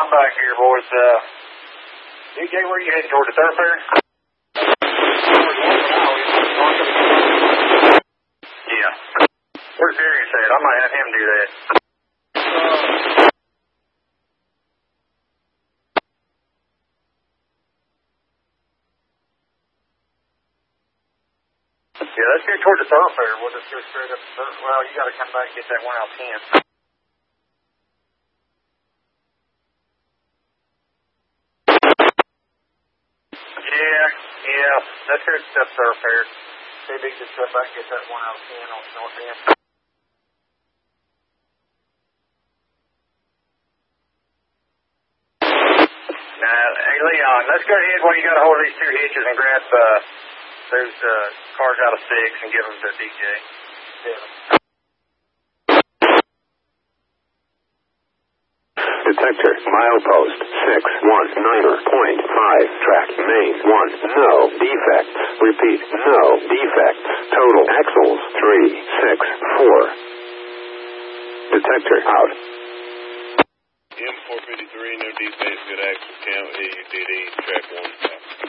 I'm back here, boys. DJ, where you heading toward the thoroughfare? Yeah. Where's Darius at? I might have him do that. Yeah, let's go toward the thoroughfare. We'll just go straight up the thoroughfare. Well, you got to come back and get that 1 out 10. Yeah. Let's go to the thoroughfare. See if he can just come back and get that 1 out 10 on the north end. Hey, Leon, let's go ahead while you got a hold of these 2 hitches and grab those cars out of 6 and give them to DJ. Detector, milepost 619.5, track main 1, no defects. Repeat, no defects. Total axles 364. Detector out. M453, no defects, good axle count, AUDD, track 1.